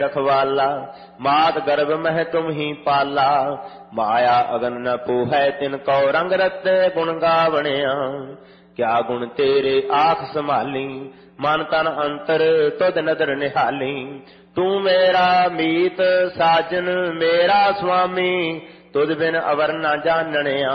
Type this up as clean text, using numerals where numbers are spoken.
रखवाला, मात गर्भ मह तुम ही पाला। माया अगन न पोहै तिनको, रंग रते गुण गावणिया। क्या गुण तेरे आख संभाली, मन तन अंतर तुद नदर निहाली। तू मेरा मीत साजन मेरा स्वामी, तुद बिन अवर न जानणिया।